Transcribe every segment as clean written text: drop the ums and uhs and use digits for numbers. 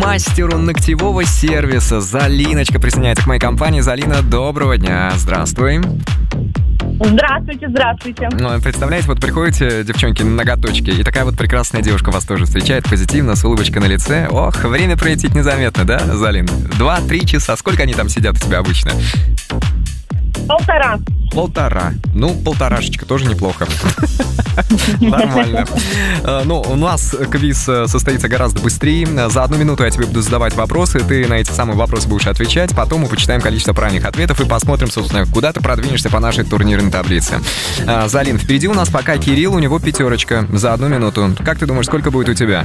мастеру ногтевого сервиса. Залиночка присоединяется к моей компании. Залина, доброго дня. Здравствуй. Здравствуйте, здравствуйте. Ну, представляете, вот приходите, девчонки, на ноготочки, и такая вот прекрасная девушка вас тоже встречает позитивно, с улыбочкой на лице. Ох, время пролетит незаметно, да, Залин? 2-3 часа. Сколько они там сидят у тебя обычно? 1,5. 1,5. Ну, полторашечка тоже неплохо. Нормально. Ну, у нас квиз состоится гораздо быстрее. За 1 минуту я тебе буду задавать вопросы. Ты на эти самые вопросы будешь отвечать. Потом мы почитаем количество правильных ответов и посмотрим, собственно, куда ты продвинешься по нашей турнирной таблице. Залин, впереди у нас пока Кирилл, у него 5 за 1 минуту. Как ты думаешь, сколько будет у тебя?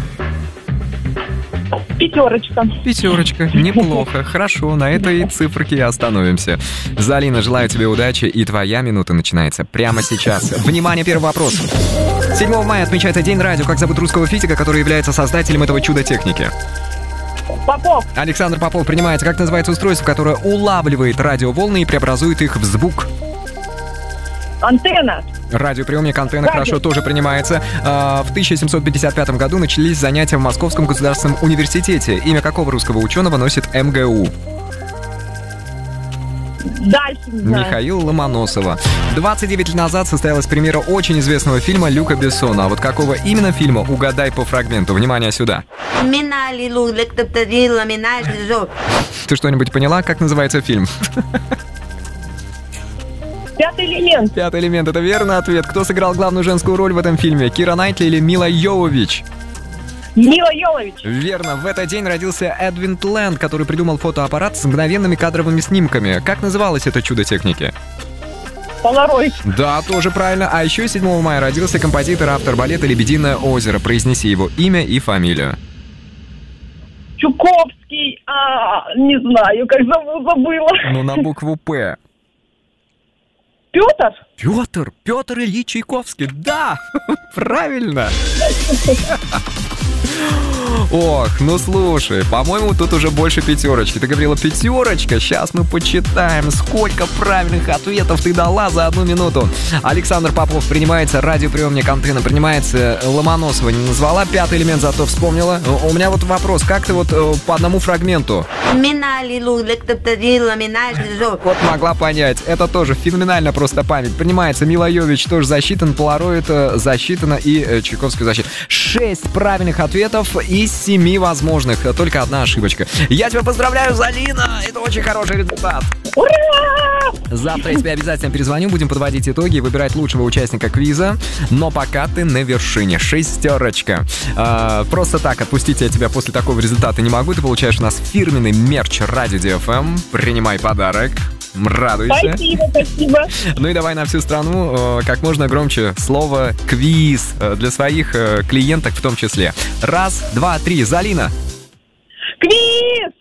5. 5. Неплохо. Хорошо, на этой циферке и остановимся. Залина, желаю тебе удачи, и твоя минута начинается прямо сейчас. Внимание, первый вопрос. 7 мая отмечается День радио. Как зовут русского физика, который является создателем этого чуда техники? Попов. Александр Попов принимается. Как называется устройство, которое улавливает радиоволны и преобразует их в звук? Антенна. Радиоприемник, антенна, хорошо, тоже принимается. В 1755 году начались занятия в Московском государственном университете. Имя какого русского ученого носит МГУ? Дальше не знаю. Михаила Ломоносова. 29 лет назад состоялась премьера очень известного фильма Люка Бессона. А вот какого именно фильма? Угадай по фрагменту. Внимание сюда. Ты что-нибудь поняла, как называется фильм? «Пятый элемент». «Пятый элемент» — это верный ответ. Кто сыграл главную женскую роль в этом фильме? Кира Найтли или Мила Йовович? Мила Йовович. Верно. В этот день родился Эдвин Тленд, который придумал фотоаппарат с мгновенными кадровыми снимками. Как называлось это чудо техники? Полароид. Да, тоже правильно. А еще 7 мая родился композитор, автор балета «Лебединое озеро». Произнеси его имя и фамилию. Чуковский. Не знаю, как зовут, забыла. Ну, на букву «П». Петр? Петр Ильич Чайковский. Да, правильно. Ох, ну слушай, по-моему, тут уже больше 5. Ты говорила 5. Сейчас мы почитаем, сколько правильных ответов ты дала за 1 минуту. Александр Попов принимается, радиоприемник, антенна принимается. Ломоносова не назвала, 5 элемент зато вспомнила. У меня вот вопрос, как ты вот по одному фрагменту? Вот могла понять, это тоже феноменально просто память. Принимается Мила Йовович, тоже засчитан, Полароид засчитано и Чайковский засчитан. 6 правильных ответов из 7 возможных. Только 1 ошибочка. Я тебя поздравляю, Залина! Это очень хороший результат. Ура! Завтра я тебе обязательно перезвоню, будем подводить итоги и выбирать лучшего участника квиза. Но пока ты на вершине. 6. Просто так отпустить я тебя после такого результата не могу. Ты получаешь у нас фирменный мерч Радио DFM. Принимай подарок. Радуйся. Спасибо. Ну и давай на всю страну как можно громче слово «квиз» для своих клиенток в том числе. 1, 2, 3. Залина. Квиз!